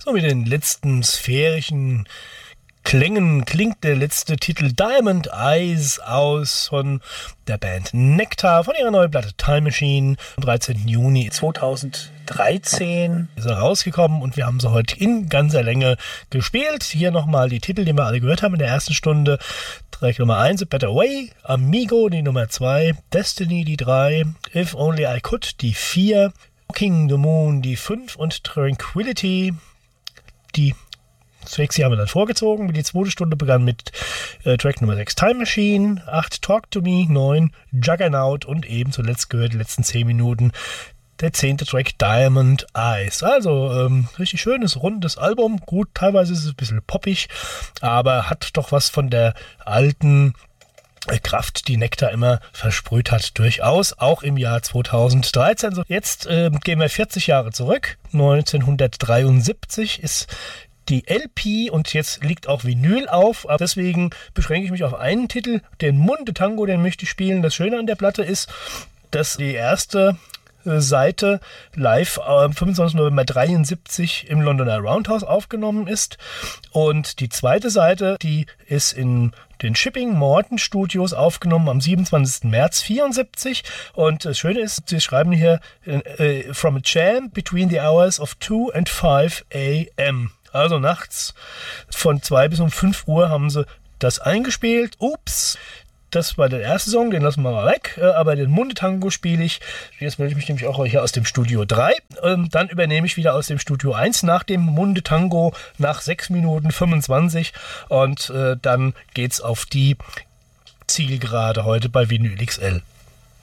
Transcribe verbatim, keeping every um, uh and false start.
So mit den letzten sphärischen Klängen klingt der letzte Titel Diamond Eyes aus von der Band Nektar von ihrer neuen Platte Time Machine. Am dreizehnten Juni zweitausenddreizehn ist er rausgekommen und wir haben sie heute in ganzer Länge gespielt. Hier nochmal die Titel, die wir alle gehört haben in der ersten Stunde. Track Nummer eins, A Better Way, Amigo die Nummer zwei, Destiny die drei, If Only I Could die vier, King the Moon die fünf und Tranquility die sechs haben wir dann vorgezogen. Die zweite Stunde begann mit äh, Track Nummer sechs Time Machine, acht Talk to Me, neun Juggernaut und eben zuletzt gehört die letzten zehn Minuten der zehnte Track Diamond Eyes. Also ähm, richtig schönes, rundes Album. Gut, teilweise ist es ein bisschen poppig, aber hat doch was von der alten Kraft, die Nektar immer versprüht hat, durchaus, auch im Jahr zweitausenddreizehn. So, jetzt äh, gehen wir vierzig Jahre zurück. neunzehnhundertdreiundsiebzig ist die L P und jetzt liegt auch Vinyl auf. Aber deswegen beschränke ich mich auf einen Titel, den Munde Tango, den möchte ich spielen. Das Schöne an der Platte ist, dass die erste Seite live am fünfundzwanzigsten November dreiundsiebzig im Londoner Roundhouse aufgenommen ist. Und die zweite Seite, die ist in den Shipping Morton Studios aufgenommen am siebenundzwanzigsten März vierundsiebzig. Und das Schöne ist, sie schreiben hier uh, From a Jam between the hours of two and five a m Also nachts von zwei bis um fünf Uhr haben sie das eingespielt. Ups, das war der erste Song, den lassen wir mal weg. Aber den Munde Tango spiele ich. Jetzt melde ich mich nämlich auch hier aus dem Studio drei. Dann übernehme ich wieder aus dem Studio eins nach dem Munde Tango nach sechs Minuten fünfundzwanzig. Und dann geht's auf die Zielgerade heute bei Vinyl X L.